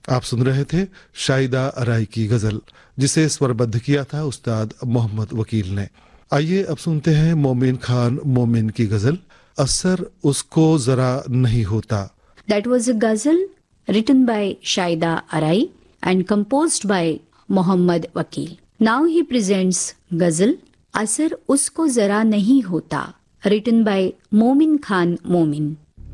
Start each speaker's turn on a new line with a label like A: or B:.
A: आप सुन रहे थे शाहिदा अराई की गजल, जिसे स्वरबद्ध किया था उस्ताद मोहम्मद वकील ने। आइए अब सुनते हैं मोमिन खान मोमिन की गजल, असर उसको जरा नहीं होता।
B: That was a ghazal written by Shaida Arai and composed by Muhammad Wakil. Now he presents ghazal Asar Usko Zara Nahi Hota, written by Momin Khan Momin.